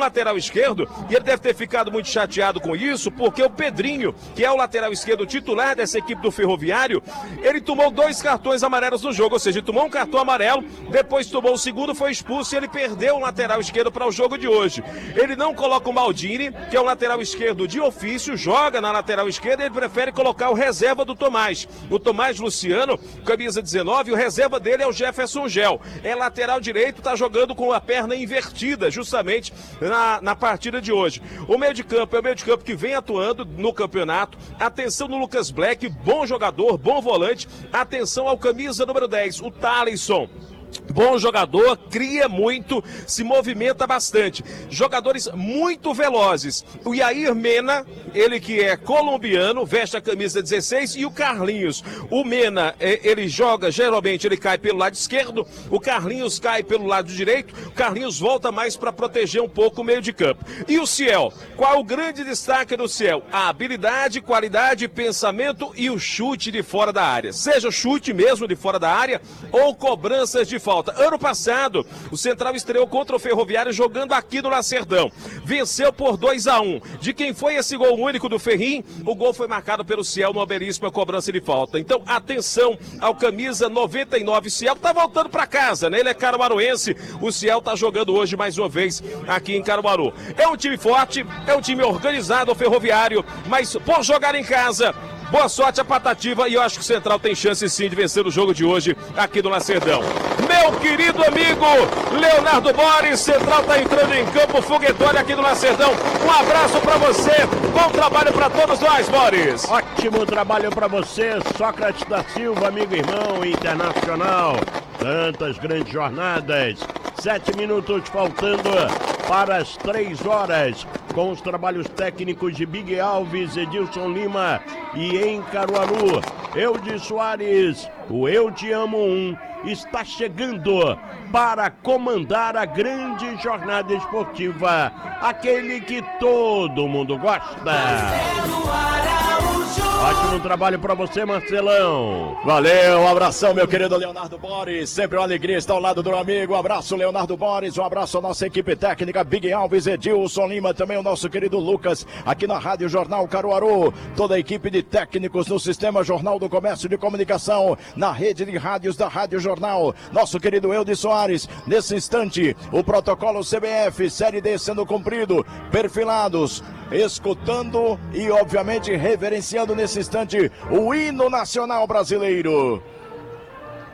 lateral esquerdo, e ele deve ter ficado muito chateado com isso, porque o Pedrinho, que é o lateral esquerdo titular dessa equipe do Ferroviário, ele tomou 2 cartões amarelos no jogo, ou seja, ele tomou um cartão amarelo, depois tomou o segundo, foi expulso e ele perdeu o lateral esquerdo para o jogo de hoje. Ele não coloca o Maldini, que é o lateral esquerdo de ofício, joga na lateral esquerda, ele prefere colocar o reserva do Tomás. O Tomás Luciano, camisa 19, o reserva dele é o Jefferson Gel. É lateral direito, tá jogando com a perna invertida, justamente na partida de hoje. O meio de campo é o meio de campo que vem atuando no campeonato. Atenção no Lucas Black, bom jogador, bom volante. Atenção ao camisa número 10, o Thalisson. Bom jogador, cria muito, se movimenta bastante. Jogadores muito velozes. O Yair Mena, ele que é colombiano, veste a camisa 16, e o Carlinhos. O Mena, ele joga, geralmente ele cai pelo lado esquerdo, o Carlinhos cai pelo lado direito, o Carlinhos volta mais para proteger um pouco o meio de campo. E o Ciel? Qual o grande destaque do Ciel? A habilidade, qualidade, pensamento e o chute de fora da área. Seja chute mesmo de fora da área ou cobranças de falta. Ano passado, o Central estreou contra o Ferroviário jogando aqui no Lacerdão. Venceu por 2-1. De quem foi esse gol único do Ferrim? O gol foi marcado pelo Ciel numa belíssima cobrança de falta. Então, atenção ao camisa 99. Ciel tá voltando para casa, né? Ele é caruaruense. O Ciel tá jogando hoje mais uma vez aqui em Caruaru. É um time forte, é um time organizado, o Ferroviário, mas por jogar em casa, boa sorte a Patativa, e eu acho que o Central tem chance sim de vencer o jogo de hoje aqui no Lacerdão. Meu querido amigo Leonardo Boris, Central tá entrando em campo foguetório aqui no Lacerdão. Um abraço pra você, bom trabalho pra todos nós, Boris. Ótimo trabalho pra você, Sócrates da Silva, amigo e irmão internacional. Tantas grandes jornadas, 7 minutos faltando para as 3 horas, com os trabalhos técnicos de Big Alves, Edilson Lima e em Caruaru, Eudes Soares, o Eu Te Amo 1, está chegando para comandar a grande jornada esportiva, aquele que todo mundo gosta. Ótimo trabalho para você, Marcelão. Valeu, um abração, meu querido Leonardo Boris. Sempre uma alegria estar ao lado do amigo. Um abraço, Leonardo Boris. Um abraço à nossa equipe técnica, Big Alves, Edilson Lima, também o nosso querido Lucas, aqui na Rádio Jornal Caruaru. Toda a equipe de técnicos no Sistema Jornal do Comércio de Comunicação, na rede de rádios da Rádio Jornal. Nosso querido Eudes Soares, nesse instante, o protocolo CBF, Série D sendo cumprido, perfilados, escutando e, obviamente, reverenciando nesse instante o hino nacional brasileiro.